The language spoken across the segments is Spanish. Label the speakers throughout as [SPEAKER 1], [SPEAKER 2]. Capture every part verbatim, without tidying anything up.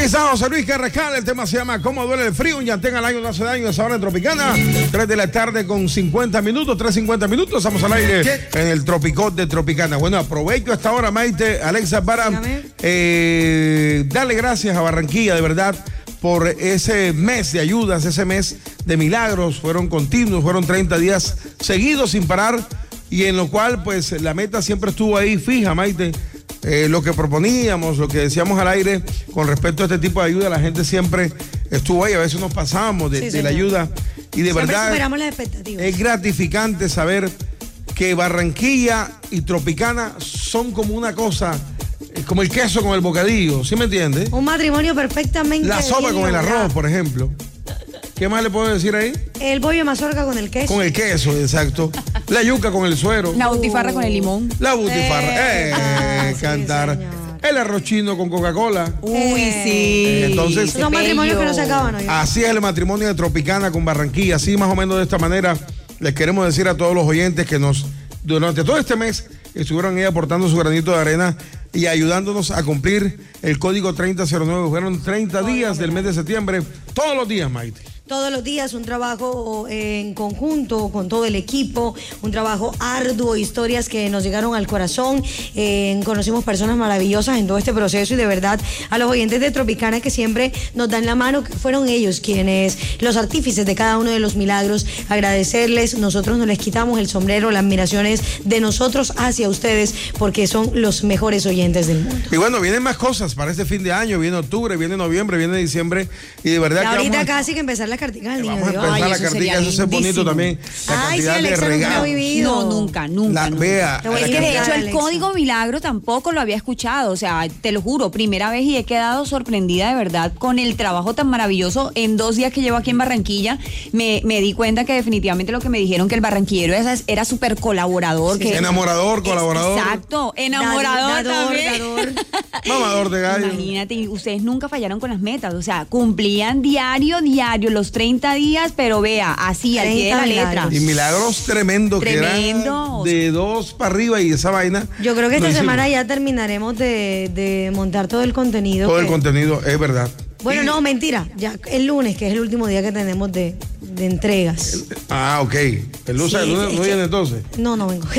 [SPEAKER 1] José Luis Carrascal, el tema se llama ¿Cómo duele el frío? Un llantén al año no hace daño, esa hora en Tropicana. tres de la tarde con cincuenta minutos, tres cincuenta minutos, estamos al aire ¿Qué? en el Tropicot de Tropicana. Bueno, aprovecho esta hora, Maite, Alexa, para eh, darle gracias a Barranquilla, de verdad, por ese mes de ayudas, ese mes de milagros. Fueron continuos, fueron treinta días seguidos sin parar, y en lo cual, pues, la meta siempre estuvo ahí fija, Maite. Eh, lo que proponíamos, lo que decíamos al aire con respecto a este tipo de ayuda, la gente siempre estuvo ahí. A veces nos pasamos de, sí, de la ayuda y de
[SPEAKER 2] siempre
[SPEAKER 1] verdad
[SPEAKER 2] superamos las expectativas.
[SPEAKER 1] Es gratificante saber que Barranquilla y Tropicana son como una cosa, como el queso con el bocadillo, ¿sí me entiendes?
[SPEAKER 2] Un matrimonio perfectamente.
[SPEAKER 1] La sopa con el arroz, por ejemplo. ¿Qué más le puedo decir ahí?
[SPEAKER 2] El bollo de mazorca con el queso.
[SPEAKER 1] Con el queso, exacto. La yuca con el suero.
[SPEAKER 3] La butifarra uh. con el limón.
[SPEAKER 1] La butifarra. Eh, eh, cantar. Sí, el arroz chino con Coca-Cola.
[SPEAKER 3] Uy, sí.
[SPEAKER 1] Eh, entonces,
[SPEAKER 2] son matrimonios que no se acaban, ¿no?
[SPEAKER 1] Así es el matrimonio de Tropicana con Barranquilla. Así más o menos de esta manera les queremos decir a todos los oyentes que nos, durante todo este mes, estuvieron ahí aportando su granito de arena y ayudándonos a cumplir el código treinta cero nueve. Fueron treinta días del mes de septiembre, todos los días, Maite.
[SPEAKER 2] Todos los días un trabajo en conjunto con todo el equipo, un trabajo arduo, historias que nos llegaron al corazón. Eh, conocimos personas maravillosas en todo este proceso y de verdad a los oyentes de Tropicana que siempre nos dan la mano, que fueron ellos quienes, los artífices de cada uno de los milagros, agradecerles. Nosotros no les quitamos el sombrero, las admiraciones de nosotros hacia ustedes porque son los mejores oyentes del mundo.
[SPEAKER 1] Y bueno, vienen más cosas para este fin de año, viene octubre, viene noviembre, viene diciembre y de verdad
[SPEAKER 2] y
[SPEAKER 1] que
[SPEAKER 2] ahorita
[SPEAKER 1] vamos a...
[SPEAKER 2] casi que empezar la cartica del niño
[SPEAKER 1] Vamos a empezar
[SPEAKER 2] Ay,
[SPEAKER 1] la cartica, eso, eso es bonito también. La
[SPEAKER 2] Ay,
[SPEAKER 1] cantidad
[SPEAKER 2] sí, Alexa
[SPEAKER 1] de regalos.
[SPEAKER 2] nunca ha vivido.
[SPEAKER 3] No, nunca, nunca.
[SPEAKER 1] La,
[SPEAKER 3] nunca.
[SPEAKER 1] Vea,
[SPEAKER 3] es que de hecho el Alexa. Código Milagro tampoco lo había escuchado, o sea, te lo juro, primera vez y he quedado sorprendida de verdad con el trabajo tan maravilloso. En dos días que llevo aquí en Barranquilla, me, me di cuenta que definitivamente lo que me dijeron que el barranquillero era, era súper colaborador.
[SPEAKER 1] Sí.
[SPEAKER 3] Que,
[SPEAKER 1] enamorador, colaborador.
[SPEAKER 3] Exacto, enamorador
[SPEAKER 2] dador,
[SPEAKER 3] también.
[SPEAKER 2] dador.
[SPEAKER 1] Mamador de gallo.
[SPEAKER 3] Imagínate, ustedes nunca fallaron con las metas, o sea, cumplían diario, diario, los treinta días, pero vea, así, al pie de la letra.
[SPEAKER 1] Y milagros tremendos,
[SPEAKER 3] Tremendo.
[SPEAKER 1] que eran de dos para arriba y esa vaina.
[SPEAKER 2] Yo creo que esta semana ya terminaremos de, de montar todo el contenido.
[SPEAKER 1] Todo
[SPEAKER 2] que...
[SPEAKER 1] el contenido, es verdad.
[SPEAKER 2] Bueno, y... no, mentira, ya el lunes, que es el último día que tenemos de, de entregas.
[SPEAKER 1] El, ah, ok. El lunes, sí, el lunes no viene entonces.
[SPEAKER 2] No, no vengo.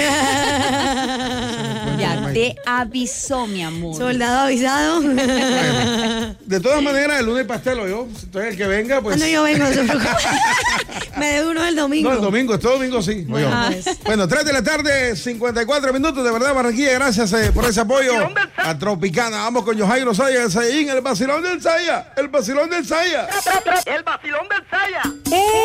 [SPEAKER 3] Ya te avisó, mi amor.
[SPEAKER 2] Soldado avisado.
[SPEAKER 1] Bueno, de todas maneras, el lunes pastel o yo. Entonces el que venga, pues.
[SPEAKER 2] No, yo vengo, no se preocupe. Me debe uno el domingo.
[SPEAKER 1] No, el domingo, este domingo sí.
[SPEAKER 2] Bueno, pues.
[SPEAKER 1] Bueno, tres de la tarde, cincuenta y cuatro minutos. De verdad, Barranquilla, gracias eh, por ese apoyo a Tropicana. Vamos con Yojairo Saya, el Saiyín, el vacilón del Saya. El vacilón del Saya.
[SPEAKER 4] El vacilón del Saya.
[SPEAKER 3] ¡Eh!